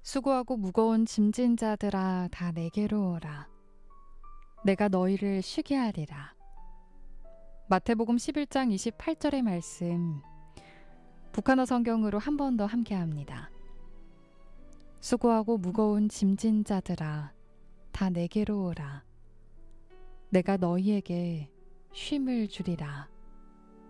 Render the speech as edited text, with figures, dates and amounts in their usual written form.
수고하고 무거운 짐진 자들아 다 내게로 오라. 내가 너희를 쉬게 하리라. 마태복음 11장 28절의 말씀, 북한어 성경으로 한 번 더 함께 합니다. 수고하고 무거운 짐진 자들아 다 내게로 오라. 내가 너희에게 쉼을 주리라.